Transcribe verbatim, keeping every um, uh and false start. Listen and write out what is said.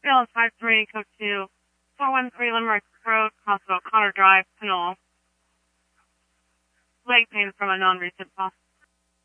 Scale is five three, code two, four one three Limerick Road, Hospital, Connor Drive, Pinole. Leg pain from a non-recent fall.